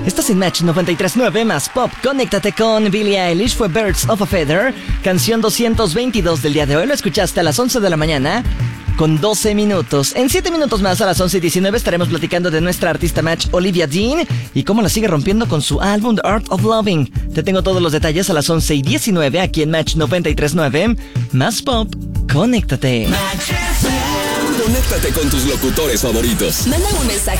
Estás en Match 93.9 más Pop. Conéctate con Billie Eilish, fue Birds of a Feather, canción 222 del día de hoy. Lo escuchaste a las 11 de la mañana con 12 minutos. En 7 minutos más, a las 11:19, estaremos platicando de nuestra artista Match, Olivia Dean, y cómo la sigue rompiendo con su álbum The Art of Loving. Te tengo todos los detalles a las 11:19 aquí en Match 93.9 más Pop. Conéctate. Conéctate con tus locutores favoritos. Manda un mensaje